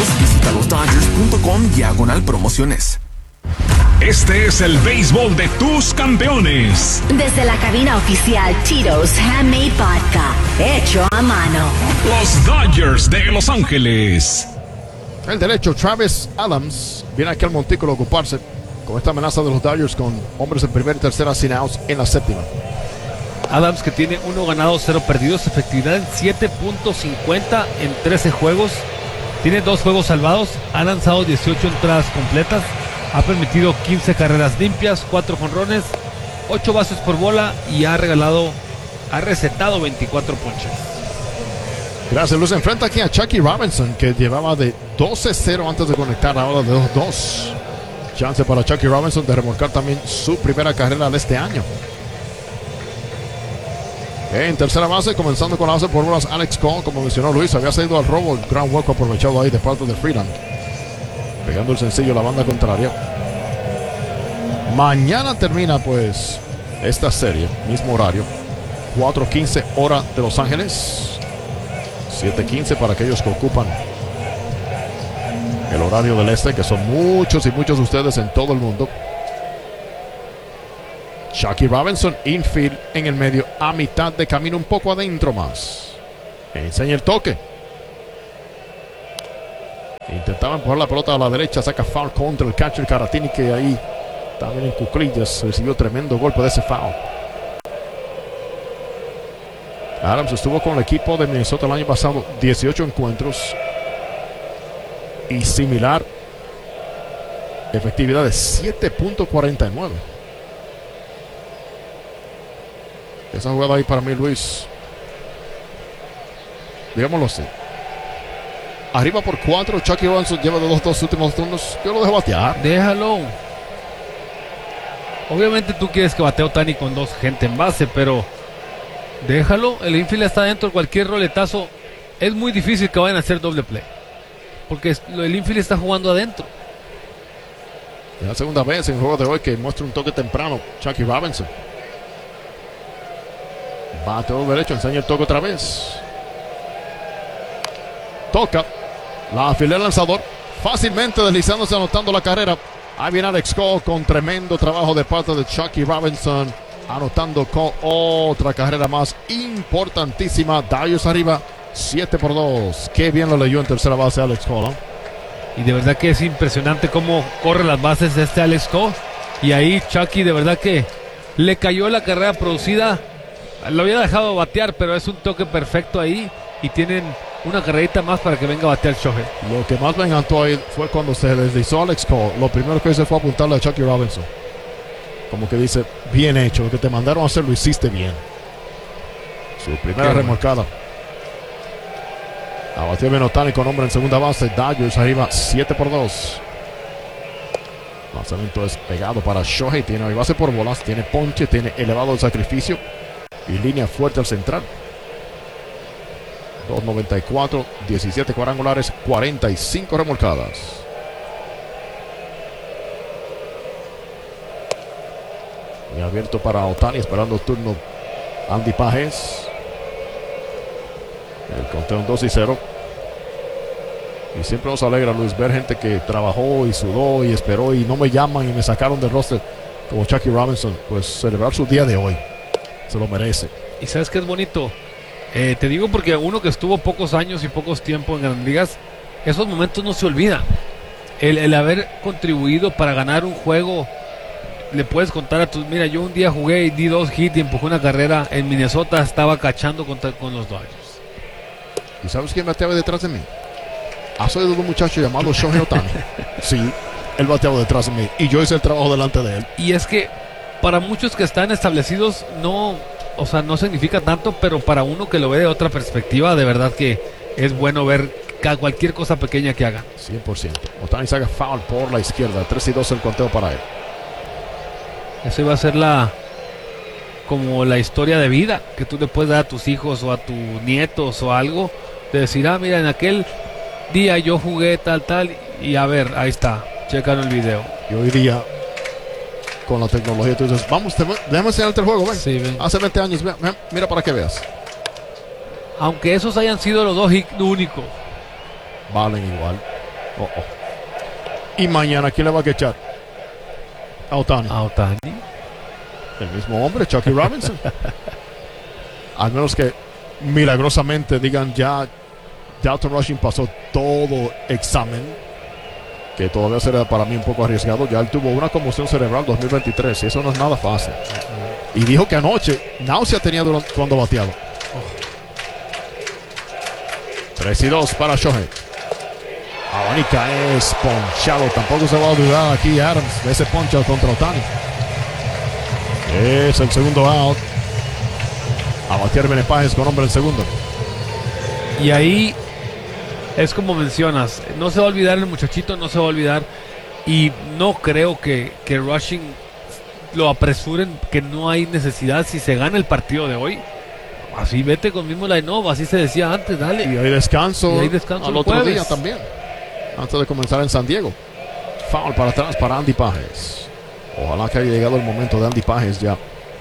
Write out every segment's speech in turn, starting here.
visita losdodgers.com/promociones. Este es el béisbol de tus campeones. Desde la cabina oficial Tito's Handmade Vodka, hecho a mano. Los Dodgers de Los Ángeles. El derecho, Travis Adams, viene aquí al montículo a ocuparse con esta amenaza de los Dodgers con hombres en primera y tercera sin outs en la séptima. Adams, que tiene 1 ganado, 0 perdidos, efectividad en 7.50 en 13 juegos. Tiene 2 juegos salvados, ha lanzado 18 entradas completas, ha permitido 15 carreras limpias, 4 jonrones, 8 bases por bola y ha recetado 24 ponches. Gracias, Luis. Enfrenta aquí a Chucky Robinson, que llevaba de 12-0 antes de conectar, ahora de 2-2. Chance para Chucky Robinson de remolcar también su primera carrera de este año. En tercera base, comenzando con la base por bolas, Alex Cole, como mencionó Luis, había salido al robo, el gran hueco aprovechado ahí de parte de Freeland, pegando el sencillo a la banda contraria. Mañana termina pues esta serie, mismo horario, 4:15 hora de Los Ángeles, 7:15 para aquellos que ocupan el horario del este, que son muchos y muchos de ustedes en todo el mundo. Chucky Robinson, infield en el medio, a mitad de camino, un poco adentro más. Enseña el toque. Intentaba empujar la pelota a la derecha, saca foul contra el catcher Caratini, que ahí también en cuclillas recibió tremendo golpe de ese foul. Adams estuvo con el equipo de Minnesota el año pasado, 18 encuentros y similar efectividad de 7.49. Esa jugada ahí para mí, Luis, digámoslo así, arriba por 4, Chucky Robinson lleva de los 2 últimos turnos, yo lo dejo batear. Déjalo. Obviamente tú quieres que batee Ohtani con 2 gente en base, pero déjalo, el infield está adentro, cualquier roletazo es muy difícil que vayan a hacer doble play, porque el infield está jugando adentro. Es la segunda vez en el juego de hoy que muestra un toque temprano Chucky Robinson. Bateo derecho, enseña el toque otra vez. Toca, la afilé el lanzador, fácilmente deslizándose, anotando la carrera. Ahí viene Alex Cole con tremendo trabajo de parte de Chucky Robinson, anotando con otra carrera más importantísima. Dodgers arriba 7-2. Qué bien lo leyó en tercera base Alex Cole, ¿no? Y de verdad que es impresionante cómo corre las bases de este Alex Cole. Y ahí Chucky de verdad que le cayó la carrera producida. Lo había dejado batear, pero es un toque perfecto ahí. Y tienen una carrerita más para que venga a batear Shohei. Lo que más me encantó ahí fue cuando se deslizó Alex Cole. Lo primero que hizo fue apuntarle a Chucky Robinson. Como que dice, bien hecho, lo que te mandaron a hacer lo hiciste bien. Su primera remolcada. Abatió bien Ohtani con hombre en segunda base. Dodgers arriba 7-2. Lanzamiento es pegado para Shohei. Tiene base por bolas, tiene ponche, tiene elevado el sacrificio y línea fuerte al central. 2.94, 17 cuadrangulares, 45 remolcadas. Y abierto para Ohtani, esperando el turno Andy Pages. El conteo en 2-0. Y siempre nos alegra, Luis, ver gente que trabajó y sudó y esperó y no me llaman y me sacaron del roster como Chucky Robinson. Pues celebrar su día de hoy, se lo merece. Y sabes que es bonito, te digo porque uno que estuvo pocos años y pocos tiempos en Grandes Ligas, esos momentos no se olvidan. El haber contribuido para ganar un juego, le puedes contar a tus, mira, yo un día jugué y di 2 hits y empujé una carrera en Minnesota, estaba cachando con los Dodgers. ¿Y sabes quién bateaba detrás de mí? ¿Has oído de un muchacho llamado Shohei Ohtani? Sí, él bateaba detrás de mí y yo hice el trabajo delante de él. Y es que para muchos que están establecidos no significa tanto, pero para uno que lo ve de otra perspectiva, de verdad que es bueno ver cualquier cosa pequeña que haga. 100%. Ohtani saca foul por la izquierda, 3-2 el conteo para él. Eso iba a ser como la historia de vida que tú le puedes dar a tus hijos o a tus nietos o algo, de decir, mira, en aquel día yo jugué tal, y a ver, ahí está, checan el video. Y hoy día, con la tecnología, tú dices, vamos, déjame enseñarte el juego, ven. Sí, ven. Hace 20 años, ven, mira para que veas. Aunque esos hayan sido los 2 hits únicos, valen igual. Y mañana, ¿quién le va a echar? A Ohtani. A Ohtani. El mismo hombre, Chucky Robinson. Al menos que milagrosamente digan ya Dalton Rushing pasó todo examen, que todavía será para mí un poco arriesgado. Ya él tuvo una conmoción cerebral 2023 y eso no es nada fácil. Y dijo que anoche náusea tenía cuando bateaba. 3-2 para Shohei. Abanica es ponchado. Tampoco se va a olvidar aquí Adams de ese poncho contra Ohtani. Es el segundo out. A batear Benepajes con hombre en segundo. Y ahí es como mencionas, no se va a olvidar el muchachito, no se va a olvidar. Y no creo que Rushing lo apresuren, que no hay necesidad. Si se gana el partido de hoy, así vete con mismo line-up, así se decía antes, dale. Y hay descanso, al otro jueves. día también, antes de comenzar en San Diego. Foul para atrás para Andy Pages. Ojalá que haya llegado el momento de Andy Pages ya.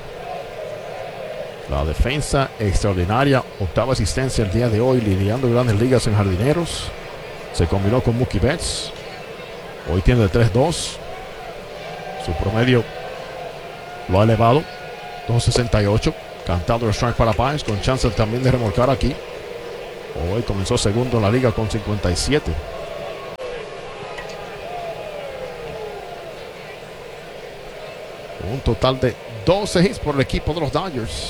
La defensa extraordinaria, octava asistencia el día de hoy, lidiando grandes ligas en jardineros. Se combinó con Mookie Betts. Hoy tiene 3-2. Su promedio lo ha elevado, 2.68. Cantado el strike para Páez, con chance también de remolcar aquí. Hoy comenzó segundo en la liga con 57. Un total de 12 hits por el equipo de los Dodgers.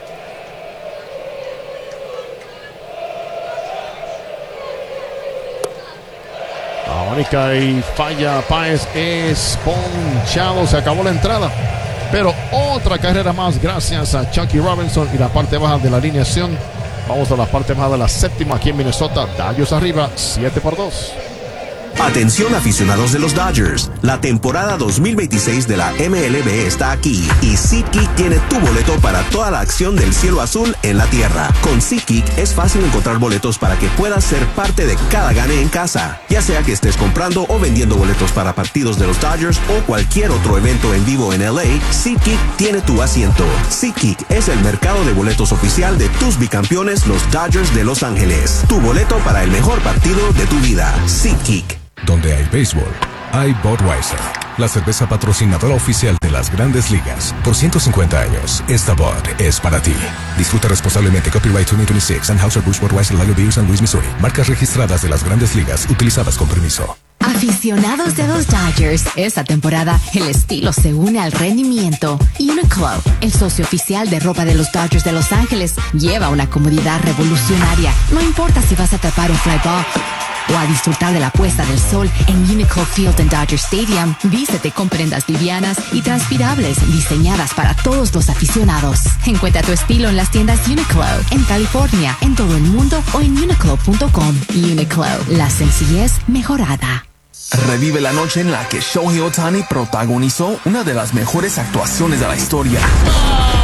Mónica y falla Páez, es ponchado, se acabó la entrada. Pero otra carrera más gracias a Chucky Robinson y la parte baja de la alineación. Vamos a la parte baja de la séptima aquí en Minnesota. Dodgers arriba, 7-2. Atención aficionados de los Dodgers, la temporada 2026 de la MLB está aquí y SeatGeek tiene tu boleto para toda la acción del cielo azul en la tierra. Con SeatGeek es fácil encontrar boletos para que puedas ser parte de cada gane en casa, ya sea que estés comprando o vendiendo boletos para partidos de los Dodgers o cualquier otro evento en vivo en LA. SeatGeek tiene tu asiento. SeatGeek es el mercado de boletos oficial de tus bicampeones, los Dodgers de Los Ángeles. Tu boleto para el mejor partido de tu vida. SeatGeek. Donde hay béisbol, hay Budweiser, la cerveza patrocinadora oficial de las Grandes Ligas. Por 150 años, esta Bud es para ti. Disfruta responsablemente. Copyright 2026, Anheuser-Busch Budweiser Lager Beer, St. Louis, Missouri. Marcas registradas de las Grandes Ligas, utilizadas con permiso. Aficionados de los Dodgers, esta temporada el estilo se une al rendimiento. Uniqlo, el socio oficial de ropa de los Dodgers de Los Ángeles, lleva una comodidad revolucionaria. No importa si vas a tapar un fly ball o a disfrutar de la puesta del sol en Uniqlo Field en Dodger Stadium, vístete con prendas livianas y transpirables diseñadas para todos los aficionados. Encuentra tu estilo en las tiendas Uniqlo, en California, en todo el mundo o en uniqlo.com. Uniqlo, la sencillez mejorada. Revive la noche en la que Shohei Ohtani protagonizó una de las mejores actuaciones de la historia.